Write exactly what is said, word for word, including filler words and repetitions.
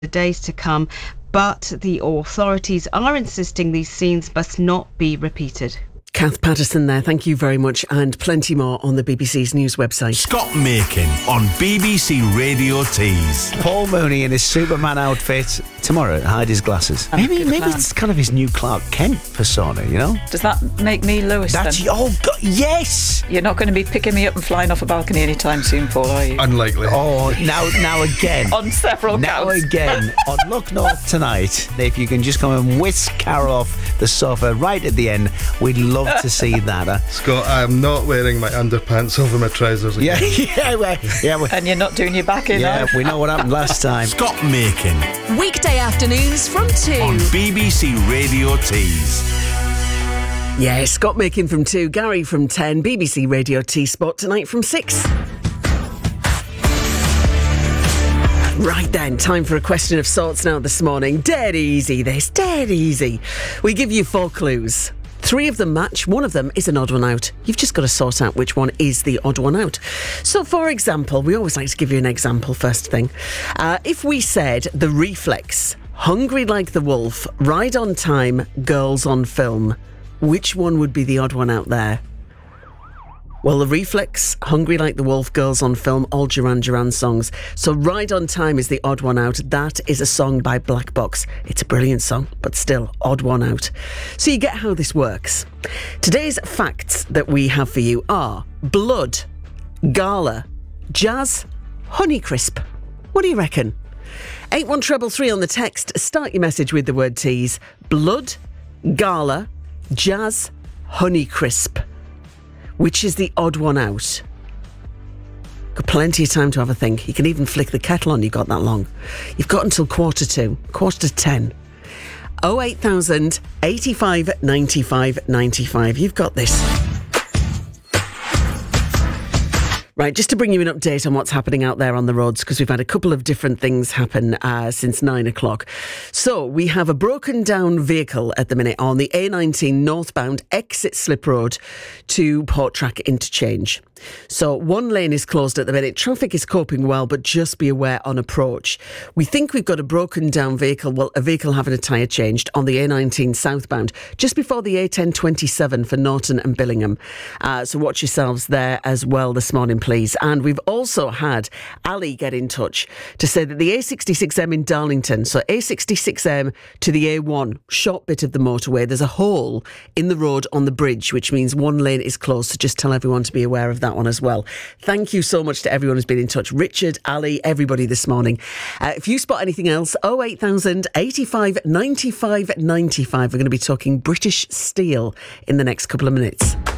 the days to come, but the authorities are insisting these scenes must not be repeated. Kath Patterson there, thank you very much, and plenty more on the B B C's news website. Scott Makin on B B C Radio Tees. Paul Mooney in his Superman outfit tomorrow, hide his glasses. Maybe maybe it's kind of his new Clark Kent persona, you know? Does that make me Lois That's then? Oh, God, yes! You're not going to be picking me up and flying off a balcony anytime soon, Paul, are you? Unlikely. Oh, now now again. On several Now counts. again, on Look North tonight, if you can just come and whisk Carol off the sofa right at the end, we'd love to see that. Huh? Scott, I am not wearing my underpants over my trousers again. Yeah, yeah, we're, yeah, we're, And you're not doing your back in, yeah, huh? we know what happened last time. Scott Makin Weekday afternoons from two. on B B C Radio Tees. Yeah, Scott Makin from two, Gary from ten, B B C Radio T Spot tonight from six. Right then, time for a question of sorts now this morning. Dead easy this, dead easy. We give you four clues. Three of them match, one of them is an odd one out. You've just got to sort out which one is the odd one out. So, for example, we always like to give you an example first thing. Uh, if we said The Reflex, Hungry Like the Wolf, Ride on Time, Girls on Film, which one would be the odd one out there? Well, The Reflex, Hungry Like the Wolf, Girls on Film, all Duran Duran songs. So Ride on Time is the odd one out. That is a song by Black Box. It's a brilliant song, but still, odd one out. So you get how this works. Today's facts that we have for you are Blood, Gala, Jazz, Honeycrisp. What do you reckon? eight one three three on the text. Start your message with the word tease. Blood, Gala, Jazz, Honeycrisp. Which is the odd one out? Got plenty of time to have a think. You can even flick the kettle on, you've got that long. You've got until quarter to, quarter to ten. oh eight thousand, eighty-five, ninety-five, ninety-five. You've got this. Right, just to bring you an update on what's happening out there on the roads, because we've had a couple of different things happen uh, since nine o'clock. So we have a broken down vehicle at the minute on the A nineteen northbound exit Slip Road to Porttrack Interchange. So one lane is closed at the minute. Traffic is coping well, but just be aware on approach. We think we've got a broken down vehicle, well, a vehicle having a tyre changed on the A nineteen southbound, just before the A ten twenty-seven for Norton and Billingham. Uh, so watch yourselves there as well this morning, please. And we've also had Ali get in touch to say that the A sixty-six M in Darlington, so A sixty-six M to the A one, short bit of the motorway, there's a hole in the road on the bridge, which means one lane is closed. So just tell everyone to be aware of that one as well. Thank you so much to everyone who's been in touch. Richard, Ali, everybody this morning. Uh, if you spot anything else, oh eight thousand, eighty-five, ninety-five, ninety-five. We're going to be talking British Steel in the next couple of minutes.